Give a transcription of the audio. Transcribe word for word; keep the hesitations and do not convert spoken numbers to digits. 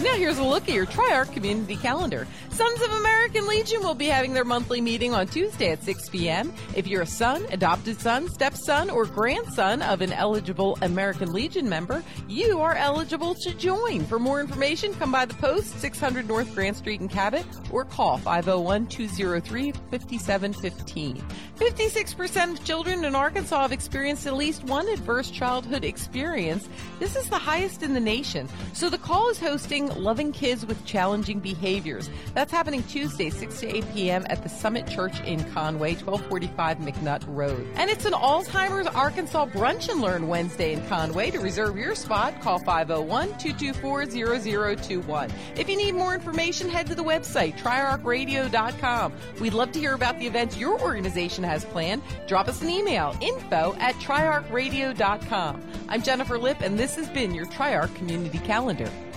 Now here's a look at your Tri-Arc community calendar. Sons of American Legion will be having their monthly meeting on Tuesday at six p.m. If you're a son, adopted son, stepson, or grandson of an eligible American Legion member, you are eligible to join. For more information, come by the post, six hundred North Grant Street in Cabot, or call five oh one, two oh three, five seven one five. fifty-six percent of children in Arkansas have experienced at least one adverse childhood experience. This is the highest in the nation. So the call is hosting Loving Kids with Challenging Behaviors. That's happening Tuesday, six to eight p.m. at the Summit Church in Conway, twelve forty-five McNutt Road. And it's an Alzheimer's Arkansas Brunch and Learn Wednesday in Conway. To reserve your spot, call five oh one, two two four, zero zero two one. If you need more information, head to the website, tri arc radio dot com. We'd love to hear about the events your organization has planned. Drop us an email, info at tri arc radio dot com. I'm Jennifer Lipp, and this has been your Tri-Arc Community Calendar.